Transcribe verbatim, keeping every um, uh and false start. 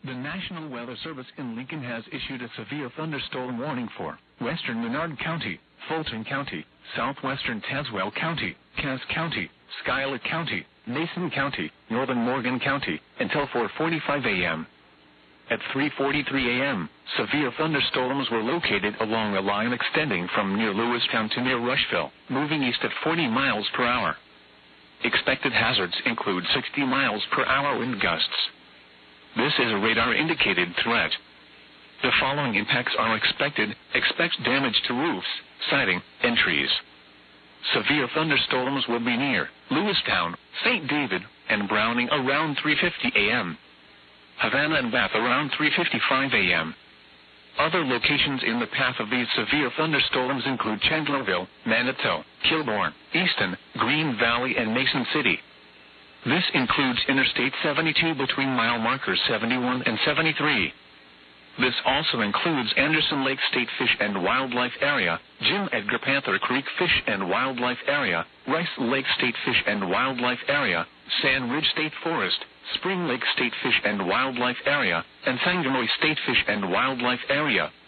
The National Weather Service in Lincoln has issued a severe thunderstorm warning for western Menard County, Fulton County, southwestern Tazewell County, Cass County, Schuyler County, Mason County, northern Morgan County, until four forty-five a m At three forty-three a m, severe thunderstorms were located along a line extending from near Lewistown to near Rushville, moving east at forty miles per hour. Expected hazards include sixty miles per hour wind gusts. This is a radar-indicated threat. The following impacts are expected. Expect damage to roofs, siding, and trees. Severe thunderstorms will be near Lewistown, Saint David, and Browning around three fifty a m Havana and Bath around three fifty-five a m Other locations in the path of these severe thunderstorms include Chandlerville, Manitou, Kilbourne, Easton, Green Valley, and Mason City. This includes Interstate seventy-two between mile markers seventy-one and seventy-three. This also includes Anderson Lake State Fish and Wildlife Area, Jim Edgar Panther Creek Fish and Wildlife Area, Rice Lake State Fish and Wildlife Area, Sand Ridge State Forest, Spring Lake State Fish and Wildlife Area, and Sanganoy State Fish and Wildlife Area.